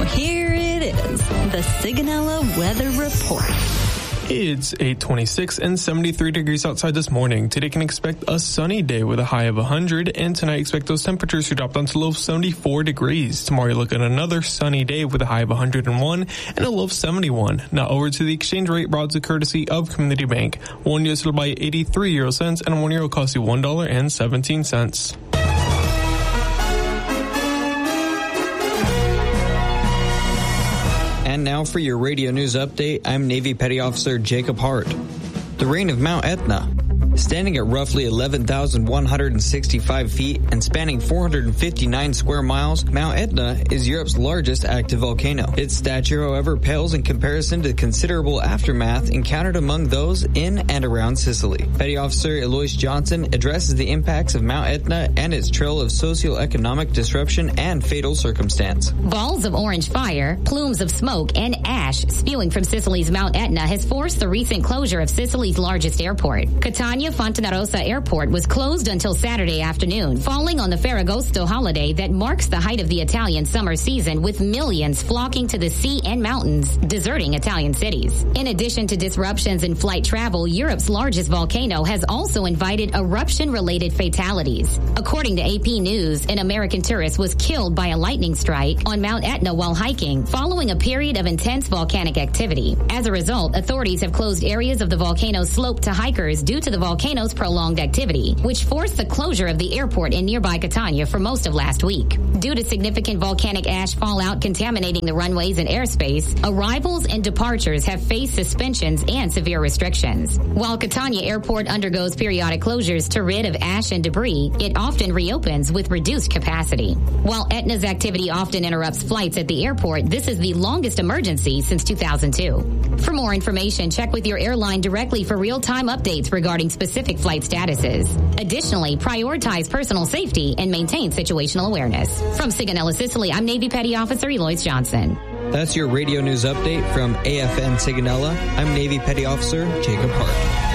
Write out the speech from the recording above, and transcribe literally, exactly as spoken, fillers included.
here it is, the Sigonella Weather Report. It's eight twenty-six and seventy-three degrees outside this morning. Today can expect a sunny day with a high of one hundred, and tonight expect those temperatures to drop down to low of seventy-four degrees. Tomorrow you look at another sunny day with a high of one hundred one and a low of seventy-one. Now over to the exchange rate brought to courtesy of Community Bank. One U S will buy eighty-three euro cents and one euro will cost you one dollar and seventeen cents. And now for your radio news update, I'm Navy Petty Officer Jacob Hart. The reign of Mount Etna. Standing at roughly eleven thousand one hundred sixty-five feet and spanning four hundred fifty-nine square miles, Mount Etna is Europe's largest active volcano. Its stature, however, pales in comparison to the considerable aftermath encountered among those in and around Sicily. Petty Officer Eloise Johnson addresses the impacts of Mount Etna and its trail of socioeconomic disruption and fatal circumstance. Balls of orange fire, plumes of smoke, and ash spewing from Sicily's Mount Etna has forced the recent closure of Sicily's largest airport. Catania Fontanarossa Airport was closed until Saturday afternoon, falling on the Ferragosto holiday that marks the height of the Italian summer season, with millions flocking to the sea and mountains, deserting Italian cities. In addition to disruptions in flight travel, Europe's largest volcano has also invited eruption-related fatalities. According to A P News, an American tourist was killed by a lightning strike on Mount Etna while hiking, following a period of intense volcanic activity. As a result, authorities have closed areas of the volcano's slope to hikers due to the volcano's prolonged activity, which forced the closure of the airport in nearby Catania for most of last week. Due to significant volcanic ash fallout contaminating the runways and airspace, arrivals and departures have faced suspensions and severe restrictions. While Catania Airport undergoes periodic closures to rid of ash and debris, it often reopens with reduced capacity. While Etna's activity often interrupts flights at the airport, this is the longest emergency since two thousand two. For more information, check with your airline directly for real-time updates regarding specific flight statuses. Additionally, prioritize personal safety and maintain situational awareness. From Sigonella, Sicily, I'm Navy Petty Officer Eloise Johnson. That's your radio news update from A F N Sigonella. I'm Navy Petty Officer Jacob Hart.